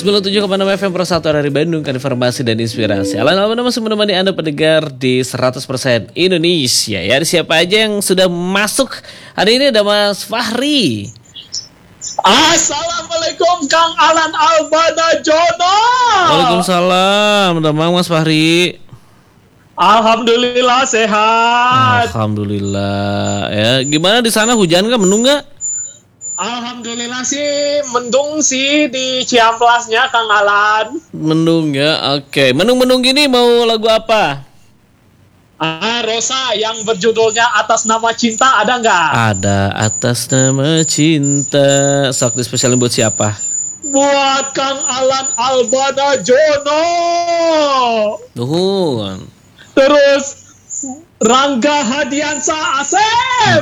97,6 FM Persatu dari Bandung, informasi dan inspirasi. Alan masih menemani Anda pendengar di 100% Indonesia. Ya, siapa aja yang sudah masuk hari ini? Ada Mas Fahri. Assalamualaikum Kang Alan Albana Jono. Waalaikumsalam. Udah Mas Fahri. Alhamdulillah sehat. Alhamdulillah. Ya, gimana di sana, hujan nggak? Mendung nggak? Alhamdulillah sih mendung sih di Ciamplasnya Kang Alan. Mendung ya, oke. Mendung-mendung gini mau lagu apa? Rosa yang berjudulnya Atas Nama Cinta ada nggak? Ada, Atas Nama Cinta. Sok spesialnya buat siapa? Buat Kang Alan Albana Jono. Nuhun. Terus Rangga Hadiansa Asep.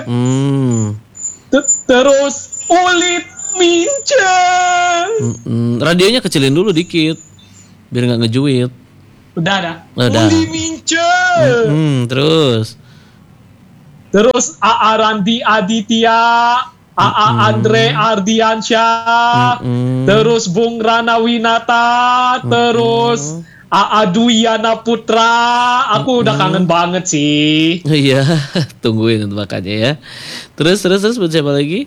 Terus Ulit Mince. Radionya kecilin dulu dikit biar nggak ngejuit. Udah. Ulit Mince. Terus AA Randi Aditya, AA Andre Ardiansyah, terus Bung Rana Winata, terus AA Duyana Putra. Aku udah kangen banget sih. Iya, tungguin itu makanya ya. Terus buat siapa lagi?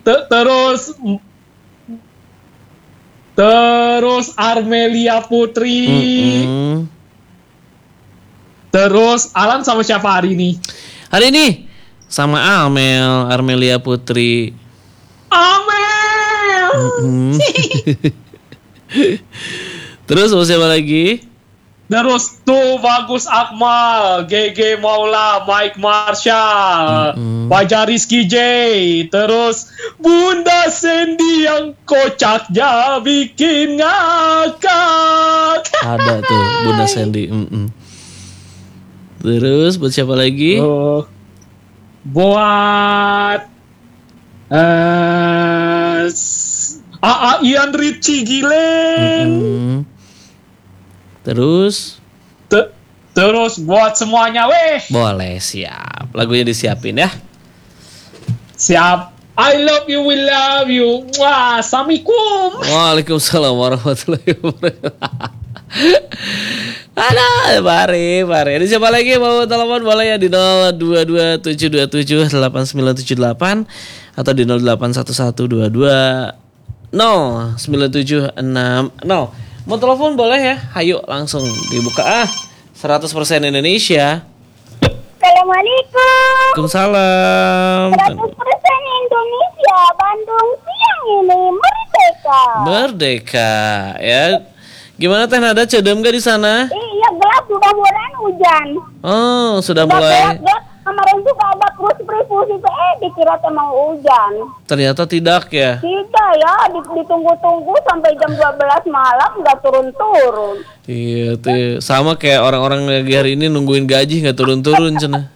Terus Armelia Putri. Terus Alan sama siapa hari ini? Hari ini sama Armelia Putri. Amel. Terus sama siapa lagi? Terus tuh Bagus Akmal, GG Maula, Mike Marshall, Fajar Rizky J, terus Bunda Sandy yang kocaknya bikin ngakak. Ada tuh Bunda Sandy. Terus buat siapa lagi? Buat AA Ian Ritchie Gilen. Terus buat semuanya weh. Boleh, siap. Lagunya disiapin ya. Siap. I love you, we love you. Wah, Assalamualaikum. Waalaikumsalam warahmatullahi wabarakatuh. Ada, mari. Ini siapa lagi mau telepon boleh ya di 0227278978 atau di 0811220976. Mau telepon boleh ya? Hayo langsung dibuka 100% Indonesia. Assalamualaikum. Waalaikumsalam. 100% Indonesia, Bandung siang ini Merdeka ya. Gimana Teh Nada, cedem gak di sana? Iya, gelap, sudah mulai hujan. Oh, sudah mulai. Gelap. Kemarin juga ada pus itu, dikira mau hujan. Ternyata tidak ya? Tidak ya, ditunggu-tunggu sampai jam 12 malam nggak turun-turun. Iya tuh, sama kayak orang-orang lagi hari ini nungguin gaji nggak turun-turun cina.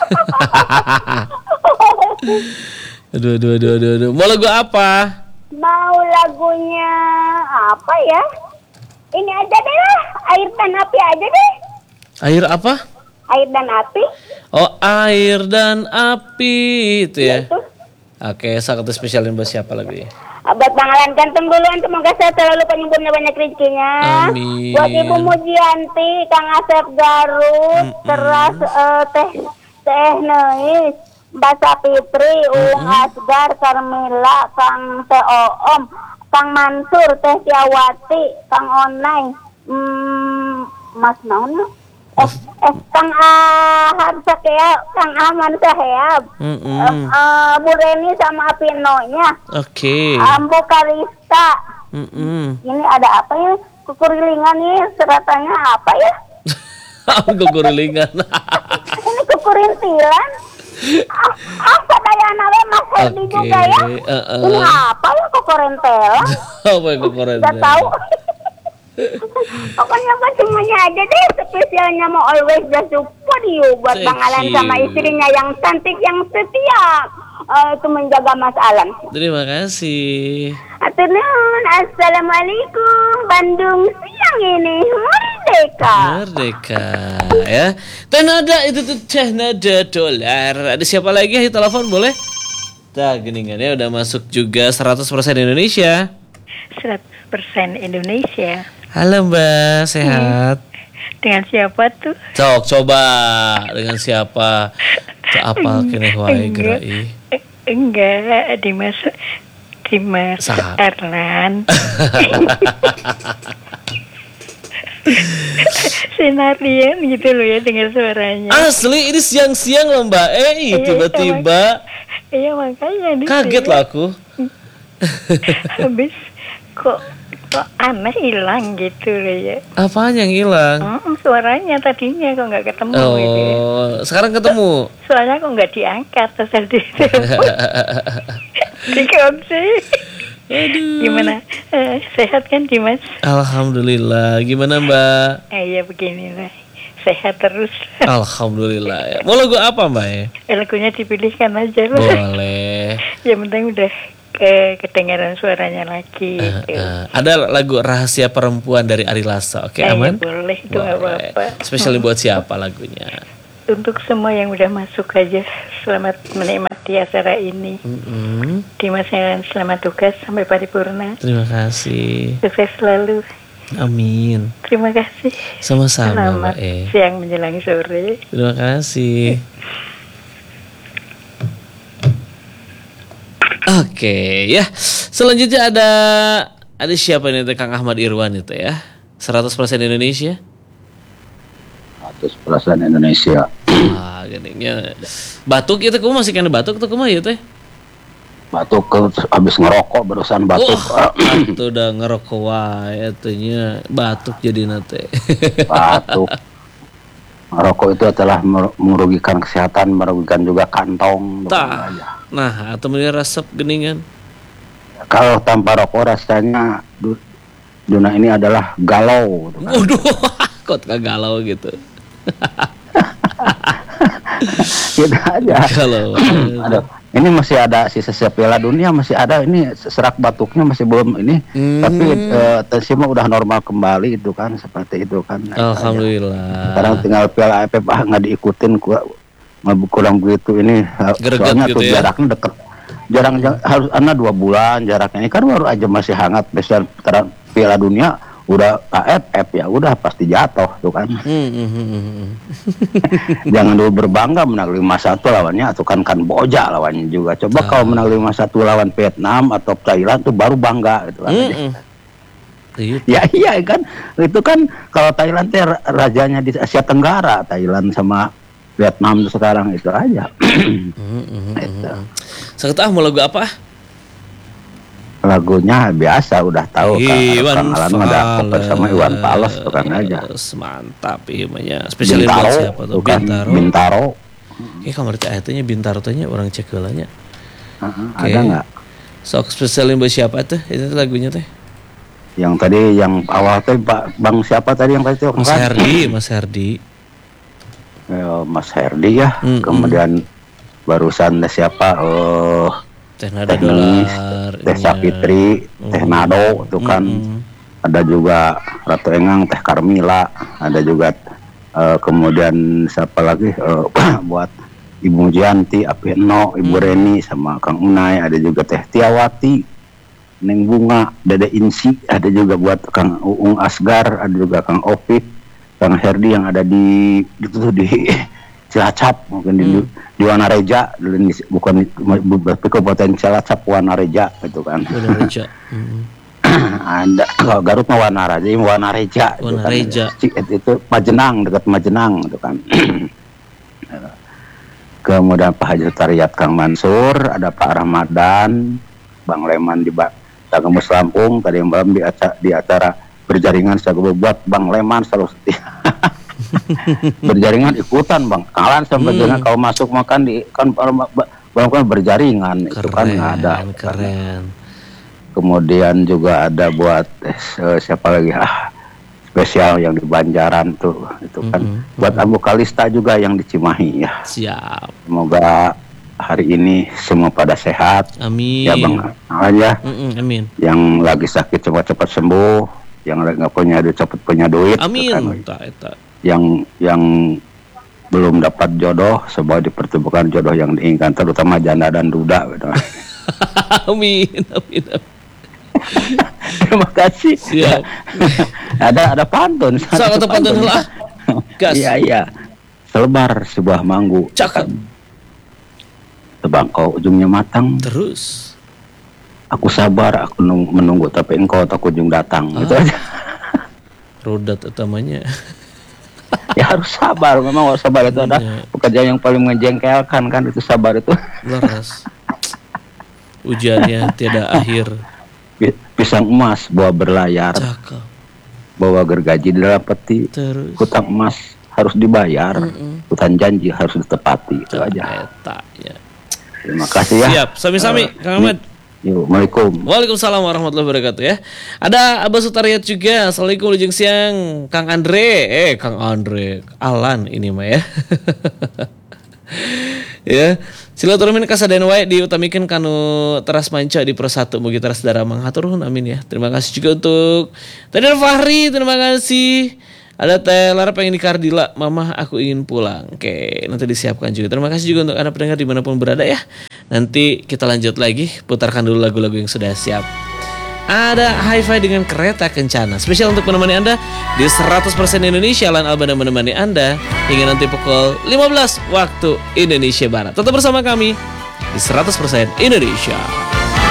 Aduh. Mau lagu apa? Mau lagunya apa ya? Ini aja deh lah, Air dan Api aja deh. Air apa? Air dan Api. Oh, Air dan Api itu ya. Itu. Oke, sangat spesialin buat siapa lagi? Buat Bang Alan Ganteng duluan, semoga saya selalu penyembuhnya banyak rezekinya. Amin. Buat Ibu Mujianti, Kang Asep Garut, terus Teh Neis, Mbak Sapitri, Uung Asgar, Carmila, Kang Teh Oom, Kang Mansur, Teh Tiawati, Kang Onai, Mas Naon. Kang Hamzah ya, Kang Ahman Sahab, Bu Reni sama Apinonya. Oke. Bu Karista. Ini ada apa ya? Kukurilingan nih, seratannya apa ya? Kukurilingan. Ini kukurintilan. Sadayana we Mas Herdi juga ya. Ini apa ya kukurintilan? Apa yang kukurintilan? Gak tahu. Pokoknya buat semuanya aja deh, spesialnya mau always just support you buat Bang Alan sama istrinya yang cantik, yang setia itu menjaga Mas Alan. Terima kasih. Aturnuhun. Assalamualaikum. Bandung siang ini Merdeka ya. Teh Nada itu tuh Teh Nada dolar. Ada siapa lagi? Ayo telepon boleh? Nah, geningannya udah masuk juga 100% Indonesia. Indonesia. Halo Mbak, sehat? Dengan siapa tuh? Cok, coba dengan siapa? Cok apa kene wae gerai? Enggak, Dimas Sahab. Erlan. Senarian gitu loh ya dengar suaranya. Asli ini siang-siang loh Mbak. Tiba-tiba Iya makanya kaget lah aku. Habis kok aneh hilang gitu loh ya. Apaan yang hilang? Suaranya tadinya kok nggak ketemu gitu ya. Sekarang ketemu. Soalnya kok nggak diangkat terus di telepon. Dikunci. Aduh. Gimana? Sehat kan Dimas? Alhamdulillah. Gimana Mbak? Ya beginilah. Sehat terus. Alhamdulillah ya. Mau lagu apa Mbak ya? Lagunya dipilihkan aja lah. Boleh. Yang penting udah kedengaran suaranya lagi. Ada lagu Rahasia Perempuan dari Ari Lasso. Oke, aman? Ya boleh, itu nggak apa-apa. Spesial buat siapa lagunya? Untuk semua yang udah masuk aja, selamat menikmati acara ini. Dimas yang selamat tugas sampai paripurna. Terima kasih. Sukses selalu. Amin. Terima kasih. Sama-sama Selamat Mbak siang menjelang sore. Terima kasih. Oke, ya. Selanjutnya ada siapa nih Kang Ahmad Irwan itu ya? 100% Indonesia? 100% Indonesia. Geningnya batuk itu kumaha masih kena batuk tuh kumaha ya teh? Batuk habis ngerokok barusan batuk. Itu udah ngerokok wae atunya batuk jadi nate. Batuk. Ngerokok itu adalah merugikan kesehatan, merugikan juga kantong. Nah, atau mending resep geningan. Kalau tanpa rokok rasanya dunia ini adalah galau. Waduh, kok galau gitu. Gitu aja. Galau. Aduh, ini masih ada sisa-sisa Piala Dunia masih ada, ini serak batuknya masih belum ini, tapi tensi mah udah normal kembali itu kan, seperti itu kan. Alhamdulillah. Sekarang tinggal Piala AFF nggak diikutin, kurang begitu ini. Soalnya gitu tuh ya? Jaraknya deket, harus 2 bulan jaraknya. Ini kan baru aja masih hangat, besar Piala Dunia udah AFF ya udah pasti jatuh tuh kan. Jangan dulu berbangga menang 5-1 lawannya atau kan Kamboja lawannya juga. Coba kalau menang 5-1 lawan Vietnam atau Thailand tuh baru bangga gitu kan. Ya iya kan, itu kan kalau Thailand teh rajanya di Asia Tenggara, Thailand sama Vietnam tuh sekarang itu aja. Sakit mau lagu apa? Lagunya biasa udah tahu Iwan Kang Alan ada cover sama Iwan Fals tuh kan aja. Mantap iya spesial buat siapa tuh? Bintaro. Kamar teh ayatnya Bintaro tanya orang cek heulanya. Ada enggak? Sok spesialin buat siapa tuh? Itu lagunya teh. Yang tadi yang awal teh Bang siapa tadi yang tadi tuh? Mas Herdi. Mas Herdi ya. Kemudian barusan siapa? Teh Nada Dolar, Teh Sapitri, Teh Nado itu kan. Ada juga Ratu Engang, Teh Karmila, ada juga kemudian siapa lagi buat Ibu Jianti, Apeno, Ibu Reni sama Kang Unai, ada juga Teh Tiawati, Neng Bunga, Dede Insi, ada juga buat Kang Uung Asgar, ada juga Kang Opik, Kang Herdi yang ada di Cilacap, mungkin di Wanareja, bukan Kabupaten Cilacap, Wanareja gitu kan. Wanareja. Ada kalau Garut mah Wanareja. Wanareja. Itu Majenang, dekat Majenang gitu kan. Kemudian Pak Haji Tariyat Kang Mansur, ada Pak Ramadan, Bang Leman di Tagamus Lampung, tadi yang malam di acara berjaringan saya buat Bang Leman selalu setia. Berjaringan ikutan Bang Alan sama berjaringan kalau masuk makan di kan berjaringan. Keren, itu kan ada keren. Kemudian juga ada buat siapa lagi spesial yang di Banjaran tuh itu kan buat Abu Kalista juga yang di Cimahi ya. Siap. Semoga hari ini semua pada sehat. Amin. Ya Bang Alan ya. Amin. Yang lagi sakit cepat-cepat sembuh, yang nggak punya duit cepat punya duit. Amin. Kan, yang belum dapat jodoh semoga dipertemukan jodoh yang diinginkan, terutama janda dan duda gitu. Amin. Terima kasih. Siap. Ada pantun. Sok atau pantun lah. Gas. Iya. Selebar sebuah manggu. Cakep. Tebangkau ujungnya matang. Terus. Aku sabar, aku menunggu tapi engkau tak kunjung datang. Gitu aja. Rodat utamanya. Ya harus sabar, memang harus sabar itu ada Iya. pekerjaan yang paling menjengkelkan kan itu sabar itu. Leras. Ujiannya tiada akhir. Pisang emas bawa berlayar, Cakep. bawa gergaji di dalam peti. Terus. Hutang emas harus dibayar, hutang janji harus ditepati. Itu aja. Eta, ya. Terima kasih ya. Siap, sami-sami, Kang Ahmad. Yuk, Waalaikumsalam. Waalaikumsalam warahmatullahi wabarakatuh ya. Ada Abah Sutariat juga. Assalamualaikum lujeng siang. Kang Andre. Kang Andre. Alan ini mah ya. Ya. Silaturahmi kasadean wae diutamikeun kanu teras manca di Pro 1 mugi teras daramang hatur nuhun amin ya. Terima kasih juga untuk tadi ada Fahri, terima kasih. Ada Teh Lara pengen di Kardila, Mama aku ingin pulang. Oke, nanti disiapkan juga. Terima kasih juga untuk anak pendengar dimanapun berada ya. Nanti kita lanjut lagi, putarkan dulu lagu-lagu yang sudah siap. Ada Hi-Fi dengan Kereta Kencana, spesial untuk menemani Anda di 100% Indonesia. Lan Albana menemani Anda hingga nanti pukul 15 waktu Indonesia Barat. Tetap bersama kami di 100% Indonesia.